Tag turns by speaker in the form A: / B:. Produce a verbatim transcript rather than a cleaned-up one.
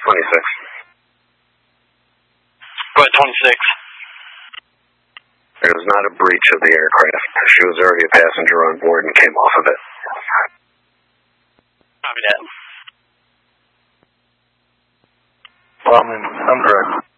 A: twenty-six.
B: Go ahead, twenty-six.
A: There was not a breach of the aircraft. She was already a passenger on board and came off of it.
B: Copy that.
C: Well, I'm, I'm direct.